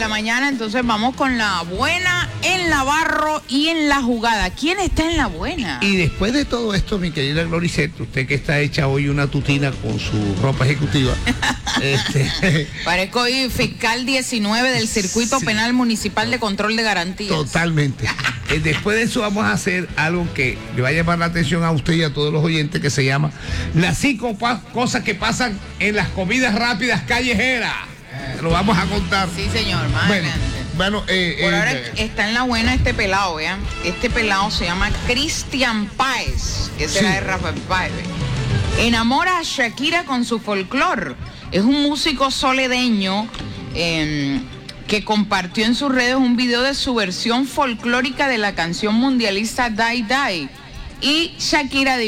la mañana, entonces vamos con la buena en la barro y en la jugada. ¿Quién está en la buena? Y después de todo esto, mi querida Gloricet, usted que está hecha hoy una tutina con su ropa ejecutiva. Parezco hoy fiscal 19 del Circuito Penal Municipal de Control de Garantías. Totalmente. Después de eso vamos a hacer algo que le va a llamar la atención a usted y a todos los oyentes, que se llama las 5 cosas que pasan en las comidas rápidas callejeras. Lo vamos a contar. Sí, señor, más adelante. Bueno, por ahora está en la buena este pelado, vean. Este pelado se llama Cristian Páez. Ese era de Rafael Páez. Enamora a Shakira con su folclor. Es un músico soledeño que compartió en sus redes un video de su versión folclórica de la canción mundialista Die Die. Y Shakira